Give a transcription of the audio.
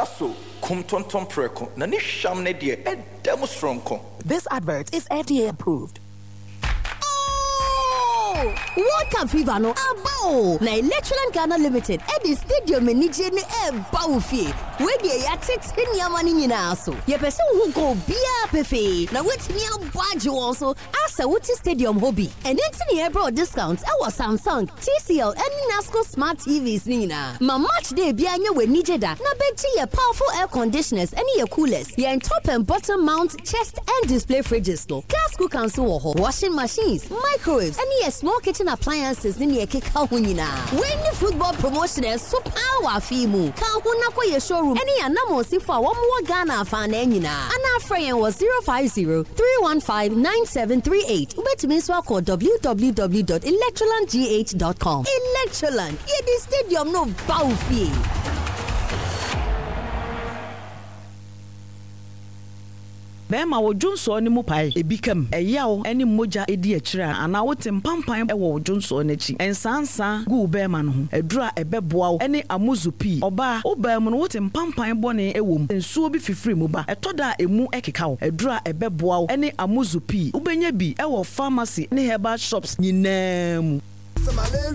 Shaso, kum tonton preko, na ni sham ne die, demo stronko. This advert is FDA approved. World Cup fever no abo na Electroland Ghana Limited at the stadium enije ne bawfi we dey ya tete niama ni nyina so ye pese wo go bia pefe na wetimi abwaje won so asa wuti stadium hobby and enti ne ebro discounts e was Samsung, TCL and Nasco smart TVs ni nyina ma match day bia nya we nije da na beji ye powerful air conditioners and ye coolers ye top and bottom mount chest and display fridges no gas cooker so wo washing machines microwaves and ye small kitchen appliances ni ye keka hunyina when the football promotion is so power fimu ka huna ko ye showroom any anamo si for one more Ghana fan nyina ana friend was 050-315-9738 ubetumi so call www.electrolandgh.com. Electroland ye the stadium no bawfi. Bema wo Jonso ni mu pai ebikam eyawo eni moja edi akira ana wo tempampan e wo Jonso n'achi ensansa gu bema no ho edura ebeboa wo eni amuzupi oba obam no wo tempampan bone ewom ensuo bi fifiri mu ba etoda emu ekeka wo edura ebeboa wo eni amuzupi ubenya bi e wo pharmacy ne herbal shops nyinaa mu.